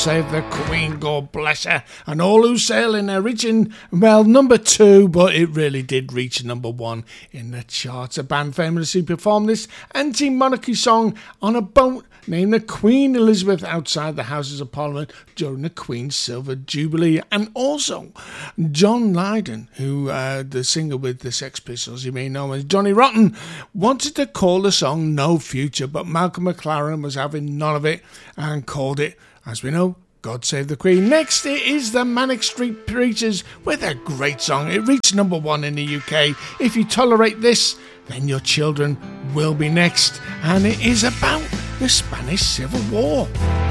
Save the Queen, God bless her, and all who sail in her, reaching, well, number 2, but it really did reach number 1 in the charts. A band famously performed this anti-monarchy song on a boat named the Queen Elizabeth outside the Houses of Parliament during the Queen's Silver Jubilee. And also, John Lydon, who, the singer with the Sex Pistols, you may know as Johnny Rotten, wanted to call the song No Future, but Malcolm McLaren was having none of it and called it, as we know, God Save the Queen. Next, it is the Manic Street Preachers with a great song. It reached number 1 in the UK. If you tolerate this, then your children will be next. And it is about the Spanish Civil War.